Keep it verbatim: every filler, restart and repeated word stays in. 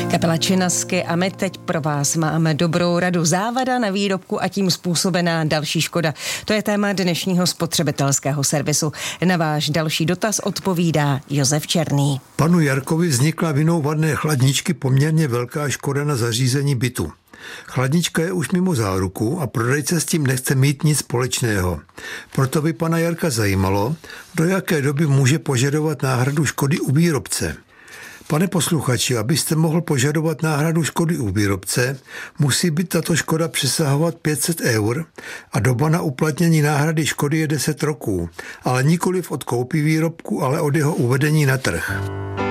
Kapela Činasky a my teď pro vás máme dobrou radu. Závada na výrobku a tím způsobená další škoda. To je téma dnešního spotřebitelského servisu. Na váš další dotaz odpovídá Josef Černý. Panu Jarkovi vznikla vinou vadné chladničky poměrně velká škoda na zařízení bytu. Chladnička je už mimo záruku a prodejce s tím nechce mít nic společného. Proto by pana Jarka zajímalo, do jaké doby může požadovat náhradu škody u výrobce. Pane posluchači, abyste mohl požadovat náhradu škody u výrobce, musí být tato škoda přesahovat pět set eur a doba na uplatnění náhrady škody je deset roků, ale nikoliv od koupy výrobku, ale od jeho uvedení na trh.